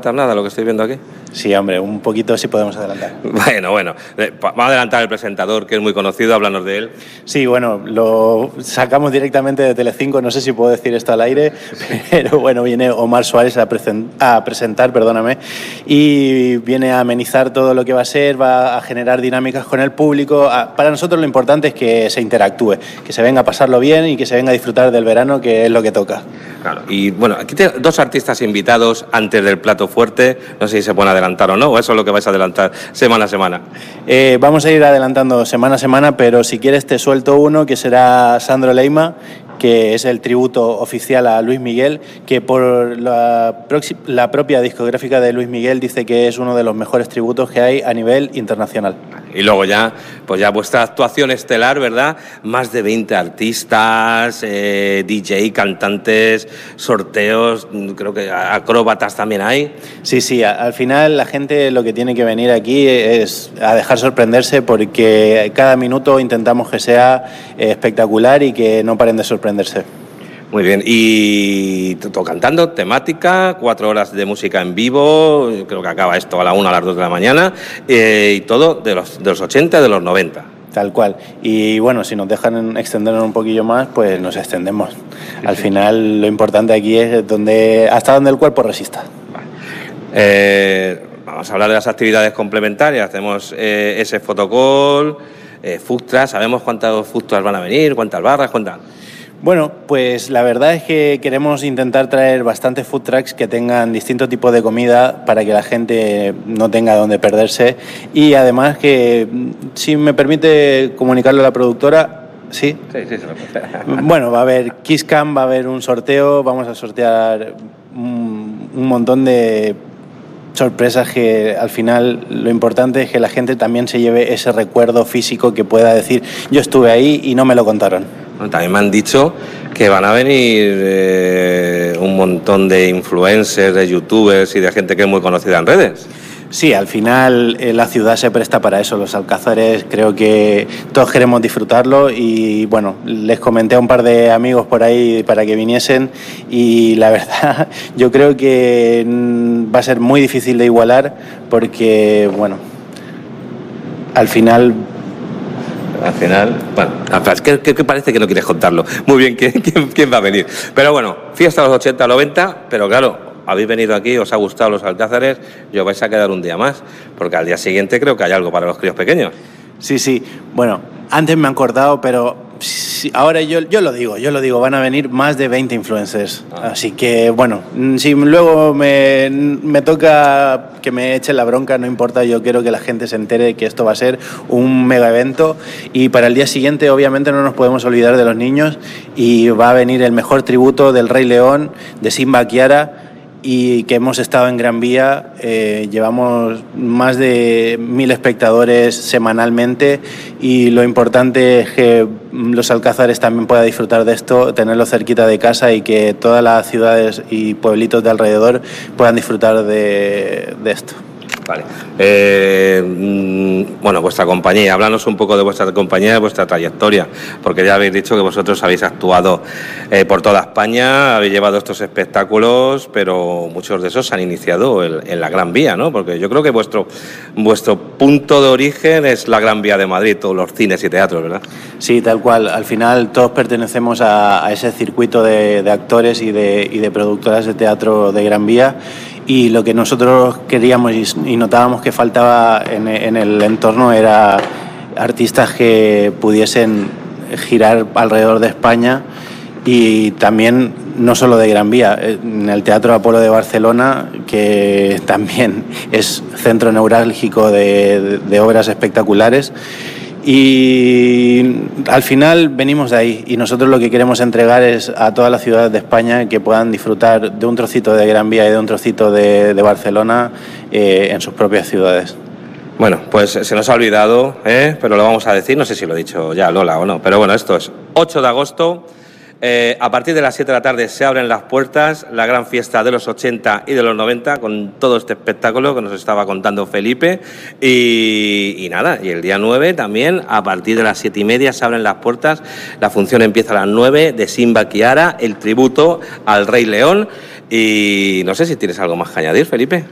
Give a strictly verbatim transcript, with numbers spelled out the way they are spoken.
adelantar nada, lo que estoy viendo aquí? Sí, hombre, un poquito sí podemos adelantar. Bueno, bueno, eh, vamos a adelantar el presentador, que es muy conocido, háblanos de él. Sí, bueno, lo sacamos directamente de Telecinco, no sé si puedo decir esto al aire, pero bueno, viene Omar Suárez a, presen- a presentar, perdóname, y viene a amenizar todo lo que va a ser, va a generar dinámicas con el público. Para nosotros lo importante es que se interactúe, que se venga a pasarlo bien y que se venga a disfrutar del verano, que es lo que toca. Claro, y bueno, aquí tengo dos artistas invitados antes del plato fuerte, no sé si se pueden adelantar o no, o eso es lo que vais a adelantar semana a semana. Eh, vamos a ir adelantando semana a semana, pero si quieres te suelto uno que será Sandro Leima, que es el tributo oficial a Luis Miguel, que por la, proxi- la propia discográfica de Luis Miguel dice que es uno de los mejores tributos que hay a nivel internacional. Y luego ya, pues ya vuestra actuación estelar, ¿verdad? Más de veinte artistas, eh, D J, cantantes, sorteos, creo que acróbatas también hay. Sí, sí, a, al final la gente lo que tiene que venir aquí es a dejar sorprenderse, porque cada minuto intentamos que sea eh, espectacular y que no paren de sorprenderse. Muy bien, y todo cantando, temática, cuatro horas de música en vivo, creo que acaba esto a la una, a las dos de la mañana, eh, y todo de los, de los ochenta y de los noventa. Tal cual. Y bueno, si nos dejan extendernos un poquillo más, pues nos extendemos. Al final lo importante aquí es donde, hasta donde el cuerpo resista. Vale. Eh, vamos a hablar de las actividades complementarias. Tenemos eh, ese fotocall, eh, food trucks, ¿sabemos cuántos food trucks van a venir? ¿Cuántas barras? ¿Cuántas? Bueno, pues la verdad es que queremos intentar traer bastantes food trucks que tengan distintos tipos de comida para que la gente no tenga donde perderse, y además que, si me permite comunicarlo a la productora, ¿sí? Sí, sí, se lo puede. Bueno, va a haber Kiss Cam, va a haber un sorteo, vamos a sortear un, un montón de sorpresas que al final lo importante es que la gente también se lleve ese recuerdo físico, que pueda decir yo estuve ahí y no me lo contaron. Bueno, también me han dicho que van a venir eh, un montón de influencers, de youtubers y de gente que es muy conocida en redes. Sí, al final eh, la ciudad se presta para eso, los Alcázares, creo que todos queremos disfrutarlo, y bueno, les comenté a un par de amigos por ahí para que viniesen, y la verdad yo creo que va a ser muy difícil de igualar, porque bueno, al final... Al final, bueno, es que, que, que parece que no quieres contarlo muy bien quién, quién, quién va a venir. Pero bueno, fiesta de los ochenta, noventa, pero claro, habéis venido aquí, os ha gustado los Alcázares y os vais a quedar un día más, porque al día siguiente creo que hay algo para los críos pequeños. Sí, sí, bueno, antes me han cortado, pero sí, ahora yo, yo lo digo, yo lo digo, van a venir más de veinte influencers, ah. Así que bueno, si luego me, me toca que me echen la bronca, no importa, yo quiero que la gente se entere de que esto va a ser un mega evento, y para el día siguiente obviamente no nos podemos olvidar de los niños, y va a venir el mejor tributo del Rey León, de Simba Kiara, y que hemos estado en Gran Vía, eh, llevamos más de mil espectadores semanalmente, y lo importante es que los Alcázares también puedan disfrutar de esto, tenerlo cerquita de casa, y que todas las ciudades y pueblitos de alrededor puedan disfrutar de, de esto. Vale. Eh, bueno, vuestra compañía, háblanos un poco de vuestra compañía, de vuestra trayectoria, porque ya habéis dicho que vosotros habéis actuado eh, por toda España, habéis llevado estos espectáculos, pero muchos de esos se han iniciado en, en la Gran Vía, ¿no? Porque yo creo que vuestro, vuestro punto de origen es la Gran Vía de Madrid, todos los cines y teatros, ¿verdad? Sí, tal cual. Al final todos pertenecemos a, a ese circuito de, de actores y de, y de productoras de teatro de Gran Vía. Y lo que nosotros queríamos y notábamos que faltaba en, en el entorno era artistas que pudiesen girar alrededor de España, y también no solo de Gran Vía, en el Teatro Apolo de Barcelona, que también es centro neurálgico de, de, de obras espectaculares. Y al final venimos de ahí, y nosotros lo que queremos entregar es a todas las ciudades de España que puedan disfrutar de un trocito de Gran Vía y de un trocito de, de Barcelona eh, en sus propias ciudades. Bueno, pues se nos ha olvidado, ¿eh? Pero lo vamos a decir, no sé si lo he dicho ya Lola o no, pero bueno, esto es ocho de agosto. Eh, a partir de las siete de la tarde se abren las puertas, la gran fiesta de los ochenta y de los noventa, con todo este espectáculo que nos estaba contando Felipe. Y, y nada, y el día nueve también, a partir de las siete y media se abren las puertas. La función empieza a las nueve, de Simba Kiara, el tributo al Rey León. Y no sé si tienes algo más que añadir, Felipe.